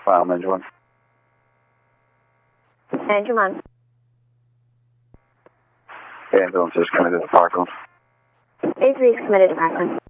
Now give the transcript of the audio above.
file, Major 1. Major 1. The ambulance is committed to Parkland. A3 is committed to Parkland.